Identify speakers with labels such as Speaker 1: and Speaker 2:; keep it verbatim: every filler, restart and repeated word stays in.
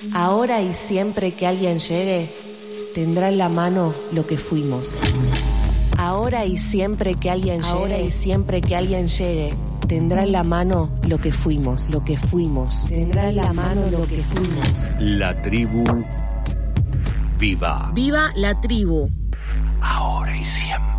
Speaker 1: Ahora y siempre que alguien llegue, tendrá en la mano lo que fuimos. Ahora y siempre que alguien llegue, ahora y siempre que alguien llegue, tendrá en la mano lo que fuimos, lo que fuimos. Tendrá en la mano lo que fuimos.
Speaker 2: La tribu viva.
Speaker 1: Viva la tribu.
Speaker 2: Ahora y siempre.